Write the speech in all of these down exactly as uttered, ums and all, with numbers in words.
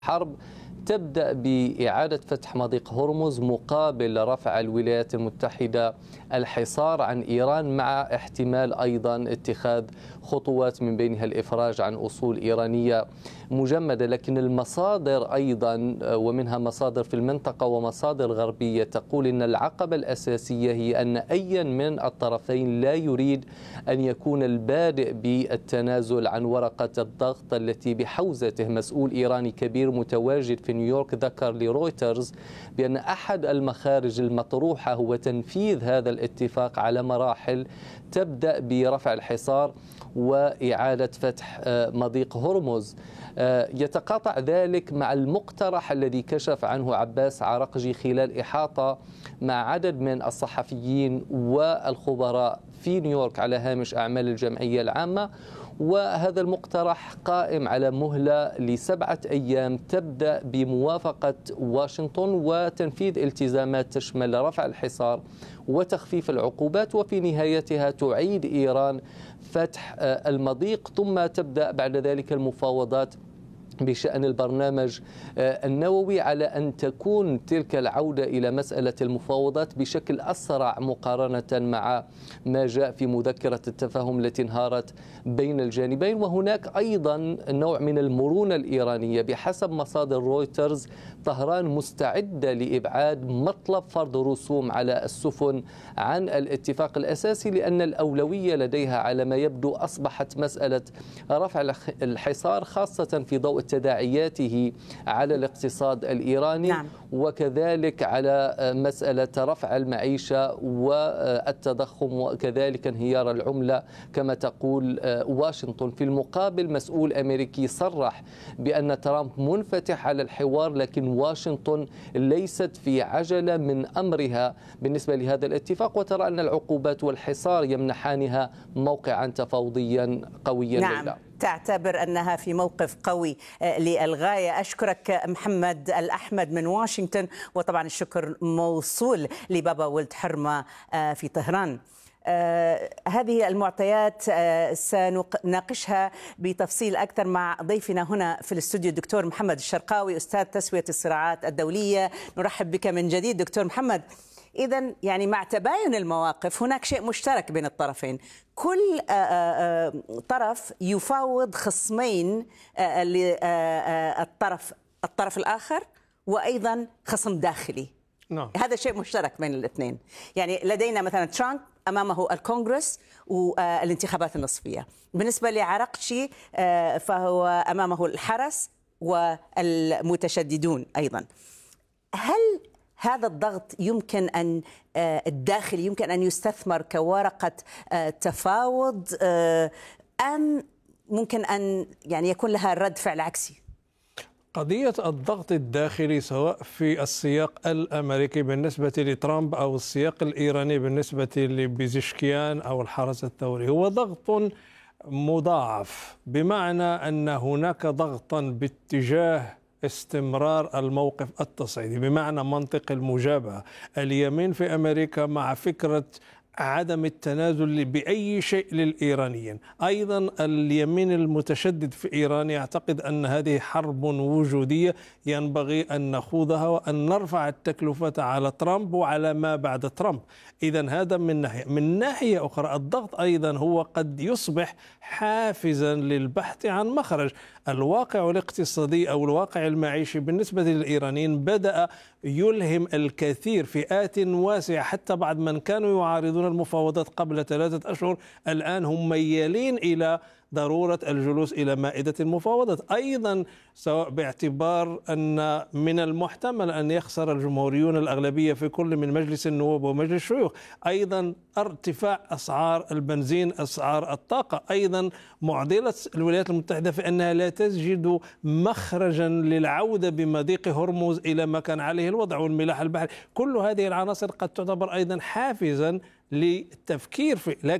حرب تبدأ بإعادة فتح مضيق هرمز مقابل رفع الولايات المتحدة الحصار عن إيران، مع احتمال أيضا اتخاذ خطوات من بينها الإفراج عن أصول إيرانية مجمدة. لكن المصادر أيضا، ومنها مصادر في المنطقة ومصادر غربية، تقول أن العقبة الأساسية هي أن أي من الطرفين لا يريد أن يكون البادئ بالتنازل عن ورقة الضغط التي بحوزته مسؤول إيراني كبير متواجد في نيويورك ذكر لرويترز بأن أحد المخارج المطروحة هو تنفيذ هذا الاتفاق على مراحل تبدأ برفع الحصار وإعادة فتح مضيق هرمز. يتقاطع ذلك مع المقترح الذي كشف عنه عباس عرقجي خلال إحاطة مع عدد من الصحفيين والخبراء في نيويورك على هامش أعمال الجمعية العامة، وهذا المقترح قائم على مهلة لسبعة أيام تبدأ بموافقة واشنطن وتنفيذ التزامات تشمل رفع الحصار وتخفيف العقوبات، وفي نهايتها تعيد إيران فتح المضيق، ثم تبدأ بعد ذلك المفاوضات بشأن البرنامج النووي على أن تكون تلك العودة إلى مسألة المفاوضات بشكل أسرع مقارنة مع ما جاء في مذكرة التفاهم التي انهارت بين الجانبين. وهناك أيضا نوع من المرونة الإيرانية. بحسب مصادر رويترز، طهران مستعدة لإبعاد مطلب فرض رسوم على السفن عن الاتفاق الأساسي، لأن الأولوية لديها على ما يبدو أصبحت مسألة رفع الحصار، خاصة في ضوء تداعياته على الاقتصاد الإيراني. نعم. وكذلك على مسألة رفع المعيشة والتضخم وكذلك انهيار العملة كما تقول واشنطن. في المقابل مسؤول أمريكي صرح بأن ترامب منفتح على الحوار، لكن واشنطن ليست في عجلة من أمرها بالنسبة لهذا الاتفاق، وترى أن العقوبات والحصار يمنحانها موقعا تفاوضيا قويا. نعم. ليلى. تعتبر أنها في موقف قوي للغاية. أشكرك محمد الأحمد من واشنطن، وطبعا الشكر موصول لبابا ولد حرمة في طهران. آه هذه المعطيات آه سنناقشها بتفصيل أكثر مع ضيفنا هنا في الاستوديو الدكتور محمد الشرقاوي، أستاذ تسوية الصراعات الدولية. نرحب بك من جديد دكتور محمد. إذن يعني مع تباين المواقف هناك شيء مشترك بين الطرفين، كل آآ آآ طرف يفاوض خصمين للطرف الطرف الآخر وأيضا خصم داخلي. نعم. هذا شيء مشترك بين الاثنين. يعني لدينا مثلا ترامب أمامه الكونغرس والانتخابات النصفية، بالنسبة لعرقجي فهو أمامه الحرس والمتشددون أيضا. هل هذا الضغط يمكن أن الداخلي يمكن أن يستثمر كورقة تفاوض، أم ممكن أن يعني يكون لها رد فعل عكسي؟ قضية الضغط الداخلي سواء في السياق الأمريكي بالنسبة لترامب أو السياق الإيراني بالنسبة لبيزشكيان أو الحرس الثوري هو ضغط مضاعف، بمعنى أن هناك ضغطا باتجاه استمرار الموقف التصعيدي، بمعنى منطق المجابهة. اليمين في أمريكا مع فكرة عدم التنازل بأي شيء للإيرانيين، أيضا اليمين المتشدد في إيران يعتقد أن هذه حرب وجودية ينبغي أن نخوضها وأن نرفع التكلفة على ترامب وعلى ما بعد ترامب. إذن هذا من ناحية. من ناحية أخرى الضغط أيضا هو قد يصبح حافزا للبحث عن مخرج. الواقع الاقتصادي أو الواقع المعيشي بالنسبة للإيرانيين بدأ يلهم الكثير، فئات واسعة حتى بعد من كانوا يعارضون المفاوضات قبل ثلاثة أشهر الآن هم ميالين إلى ضرورة الجلوس إلى مائدة المفاوضات. أيضا سواء باعتبار أن من المحتمل أن يخسر الجمهوريون الأغلبية في كل من مجلس النواب ومجلس الشيوخ، أيضا ارتفاع أسعار البنزين، أسعار الطاقة، أيضا معضلة الولايات المتحدة في أنها لا تجد مخرجا للعودة بمضيق هرمز إلى ما كان عليه الوضع والملاح البحري. كل هذه العناصر قد تعتبر أيضا حافزا للتفكير فيه. لكن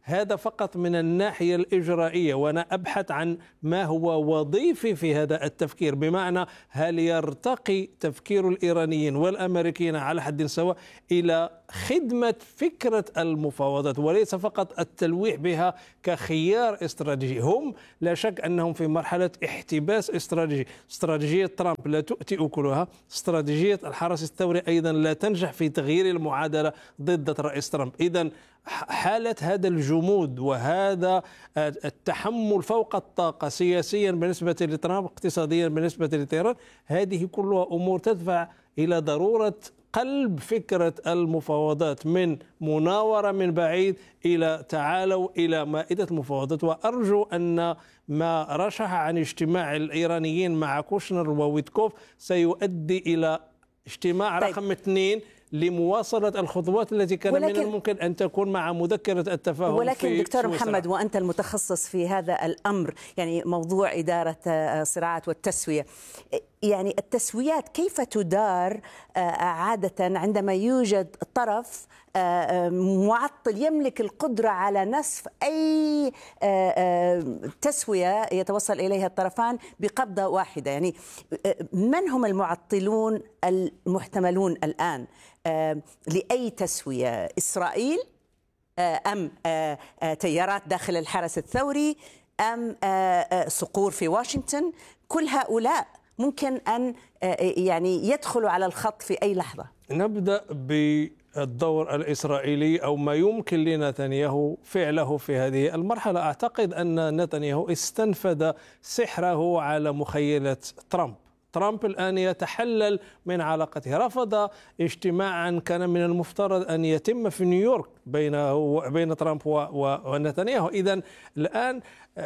هذا فقط من الناحية الإجرائية، وأنا أبحث عن ما هو وظيفي في هذا التفكير، بمعنى هل يرتقي تفكير الإيرانيين والأمريكيين على حد سواء إلى خدمة فكرة المفاوضات وليس فقط التلويح بها كخيار استراتيجي. هم لا شك أنهم في مرحلة احتباس استراتيجي. استراتيجية ترامب لا تؤتي أكلها، استراتيجية الحرس الثوري أيضا لا تنجح في تغيير المعادلة ضد الرئيس ترامب. إذن حالة هذا الجمود وهذا التحمل فوق الطاقة سياسيا بالنسبة لترامب، اقتصاديا بالنسبة لطيران، هذه كلها أمور تدفع إلى ضرورة قلب فكرة المفاوضات من مناورة من بعيد إلى تعالوا إلى مائدة المفاوضات. وأرجو أن ما رشح عن اجتماع الإيرانيين مع كوشنر وويتكوف سيؤدي إلى اجتماع طيب. رقم اثنين لمواصلة الخطوات التي كان من الممكن أن تكون مع مذكرة التفاهم. ولكن في دكتور سويسرا. محمد، وأنت المتخصص في هذا الأمر، يعني موضوع إدارة الصراعات والتسوية، يعني التسويات كيف تدار عادة عندما يوجد طرف معطل يملك القدرة على نسف أي تسوية يتوصل إليها الطرفان بقبضة واحدة؟ يعني من هم المعطلون المحتملون الآن لأي تسوية؟ إسرائيل أم تيارات داخل الحرس الثوري أم صقور في واشنطن؟ كل هؤلاء ممكن أن يعني يدخلوا على الخط في أي لحظة. نبدأ بالدور الإسرائيلي أو ما يمكن لنتنياهو فعله في هذه المرحلة. أعتقد أن نتنياهو استنفذ سحره على مخيلة ترامب. ترامب الآن يتحلل من علاقته، رفض اجتماعا كان من المفترض أن يتم في نيويورك بينه بين ترامب ونتنياهو. إذن الآن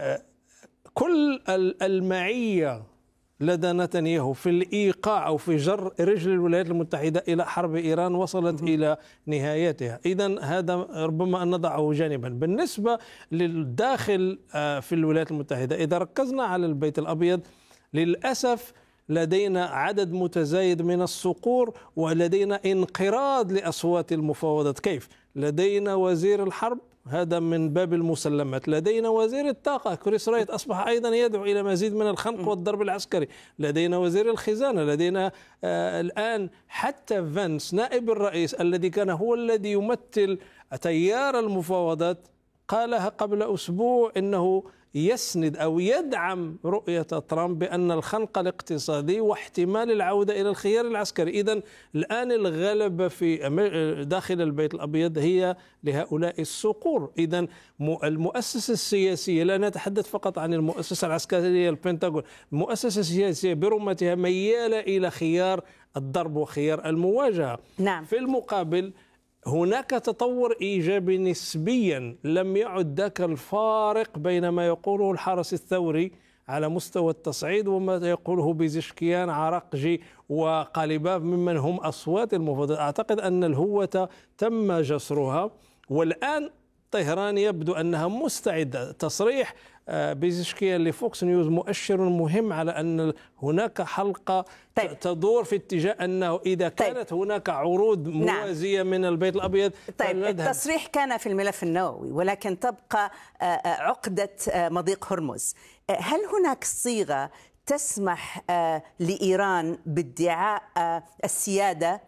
كل المعية لدى نتنياهو في الإيقاع أو في جر رجل الولايات المتحدة إلى حرب إيران وصلت إلى نهايتها. إذن هذا ربما أن نضعه جانبا. بالنسبة للداخل في الولايات المتحدة، إذا ركزنا على البيت الأبيض، للأسف لدينا عدد متزايد من الصقور ولدينا انقراض لأصوات المفاوضات. كيف؟ لدينا وزير الحرب، هذا من باب المسلمات. لدينا وزير الطاقة كريس رايت أصبح أيضا يدعو إلى مزيد من الخنق والضرب العسكري. لدينا وزير الخزانة. لدينا آه الآن حتى فانس نائب الرئيس الذي كان هو الذي يمثل تيار المفاوضات قالها قبل أسبوع إنه يسند أو يدعم رؤية ترامب بأن الخنق الاقتصادي واحتمال العودة إلى الخيار العسكري. إذن الآن الغلبة في داخل البيت الأبيض هي لهؤلاء الصقور. إذن المؤسسة السياسية، لا نتحدث فقط عن المؤسسة العسكرية البنتاغون، المؤسسة السياسية برمتها ميالة إلى خيار الضرب وخيار المواجهة. نعم. في المقابل هناك تطور إيجابي نسبيا، لم يعد ذاك الفارق بين ما يقوله الحرس الثوري على مستوى التصعيد وما يقوله بيزشكيان عراقجي وقالباف ممن هم أصوات المفاوضات. أعتقد أن الهوة تم جسرها، والآن طهران يبدو أنها مستعدة. تصريح بيزشكيان لفوكس نيوز مؤشر مهم على أن هناك حلقة طيب. تدور في اتجاه أنه إذا كانت طيب. هناك عروض موازية نعم. من البيت الأبيض. طيب التصريح كان في الملف النووي، ولكن تبقى عقدة مضيق هرمز. هل هناك صيغة تسمح لإيران بادعاء السيادة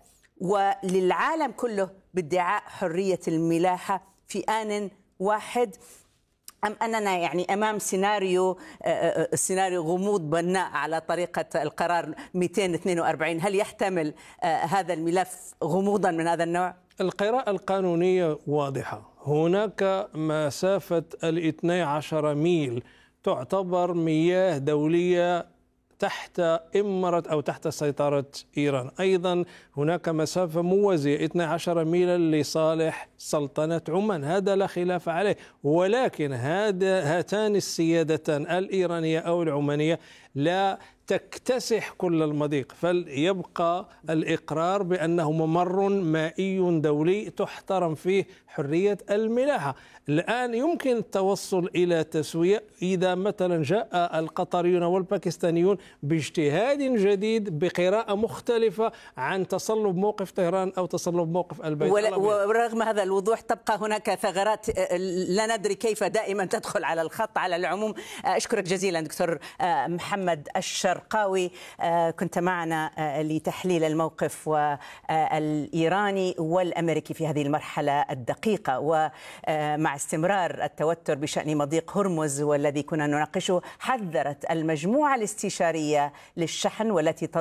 وللعالم كله بادعاء حرية الملاحة في آن واحد، أم أننا يعني أمام سيناريو سيناريو غموض بناء على طريقة القرار مئتين واثنين وأربعين؟ هل يحتمل هذا الملف غموضا من هذا النوع؟ القراءة القانونية واضحة. هناك مسافة الاثني عشر ميل تعتبر مياه دولية تحت إمرة أو تحت سيطرة إيران. أيضا هناك مسافة موازية اثني عشر ميلا لصالح سلطنة عمان، هذا لا خلاف عليه. ولكن هذا هاتان السيادتان الإيرانية أو العمانية لا تكتسح كل المضيق، فليبقى الإقرار بأنه ممر مائي دولي تحترم فيه حرية الملاحة. الآن يمكن التوصل إلى تسوية إذا مثلا جاء القطريون والباكستانيون باجتهاد جديد بقراءة مختلفة عن تصلب موقف طهران أو تصلب موقف البيت الأبيض. ورغم هذا الوضوح تبقى هناك ثغرات لا ندري كيف دائما تدخل على الخط. على العموم أشكرك جزيلا دكتور محمد الشرقاوي، كنت معنا لتحليل الموقف الإيراني والأمريكي في هذه المرحلة الدقيقة، ومع استمرار التوتر بشأن مضيق هرمز والذي كنا نناقشه، حذرت المجموعة الاستشارية للشحن والتي